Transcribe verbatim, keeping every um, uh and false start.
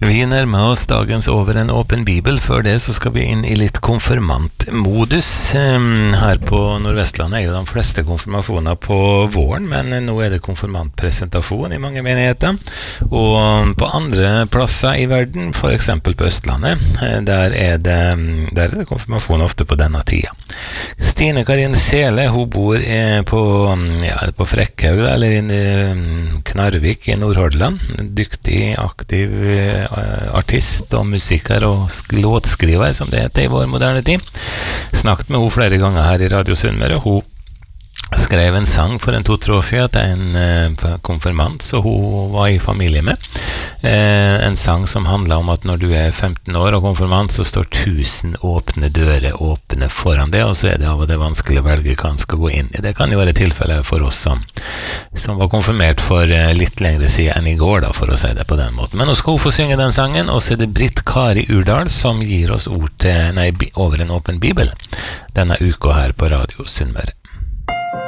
Vi nærmer oss dagens Over en åpen bibel. Før det så skal vi inn i litt konfirmantmodus. Her på Nordvestlandet er jo de fleste konfirmasjoner på våren, men nå er det konfirmantpresentasjon i mange menigheter. Og på andre plasser i verden, for eksempel på Østlandet, der er det, der er det konfirmasjon ofte på denne tida. Stine Karin Sele, hun bor på, ja, på Frekkhaug, eller i Knarvik i Nordhordland. Dyktig, aktiv artist og musiker og låtskriver, som det heter i vår moderne tid. Snakket med henne flere ganger her i Radio Sunnmøre. Hun skrev en sang for en to-tre år siden til en uh, konfirmant, så hun var i familie med. Uh, en sang som handler om at når du er femten år og konfirmant, så står tusen åpne dører åpne foran det, og så er det av og det vanskelig å velge hva han skal gå inn i. Det kan jo være tilfellet for oss som, som var konfirmert for uh, litt lengre siden enn i går, da, for å si det på den måten. Men nå skal hun få synge den sangen, og så er det Britt Kari Urdal som gir oss ord til, nei, Over en åpen bibel denne uka her på Radio Sunnmøre.